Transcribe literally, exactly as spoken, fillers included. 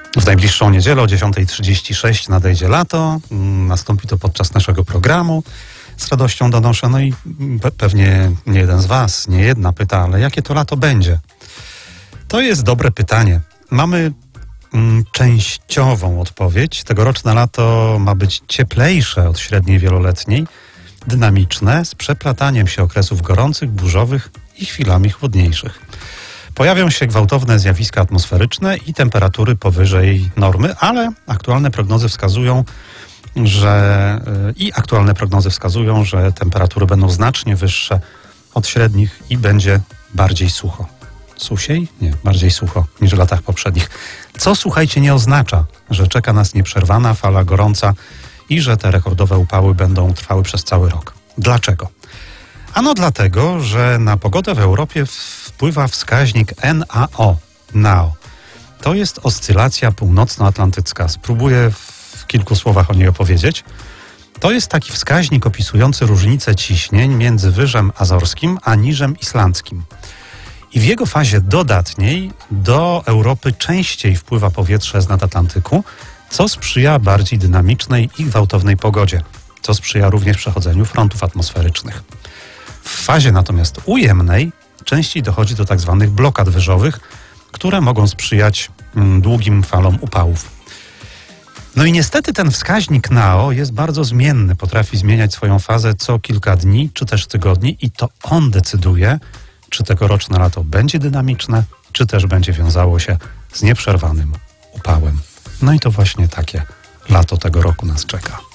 W najbliższą niedzielę o dziesiąta trzydzieści sześć nadejdzie lato. Nastąpi to podczas naszego programu. Z radością donoszę, no i pe- pewnie nie jeden z was, nie jedna pyta, ale jakie to lato będzie? To jest dobre pytanie. Mamy mm, częściową odpowiedź. Tegoroczne lato ma być cieplejsze od średniej wieloletniej, dynamiczne, z przeplataniem się okresów gorących, burzowych i chwilami chłodniejszych. Pojawią się gwałtowne zjawiska atmosferyczne i temperatury powyżej normy, ale aktualne prognozy wskazują, że i aktualne prognozy wskazują, że temperatury będą znacznie wyższe od średnich i będzie bardziej sucho. Susiej? Nie, bardziej sucho niż w latach poprzednich. Co, słuchajcie, nie oznacza, że czeka nas nieprzerwana fala gorąca i że te rekordowe upały będą trwały przez cały rok. Dlaczego? Ano dlatego, że na pogodę w Europie wpływa wskaźnik N A O. N A O. To jest oscylacja północnoatlantycka. Spróbuję w kilku słowach o niej opowiedzieć. To jest taki wskaźnik opisujący różnicę ciśnień między Wyżem Azorskim a Niżem Islandzkim. I w jego fazie dodatniej do Europy częściej wpływa powietrze z nadatlantyku, co sprzyja bardziej dynamicznej i gwałtownej pogodzie, co sprzyja również przechodzeniu frontów atmosferycznych. W fazie natomiast ujemnej częściej dochodzi do tak zwanych blokad wyżowych, które mogą sprzyjać mm, długim falom upałów. No i niestety ten wskaźnik N A O jest bardzo zmienny, potrafi zmieniać swoją fazę co kilka dni czy też tygodni i to on decyduje, czy tegoroczne lato będzie dynamiczne, czy też będzie wiązało się z nieprzerwanym upałem. No i to właśnie takie lato tego roku nas czeka.